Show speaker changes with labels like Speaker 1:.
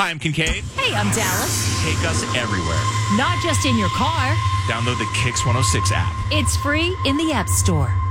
Speaker 1: Hi, I'm Kincaid.
Speaker 2: Hey, I'm Dallas.
Speaker 1: Take us everywhere.
Speaker 2: Not just in your car.
Speaker 1: Download the Kix 106 app.
Speaker 2: It's free in the App Store.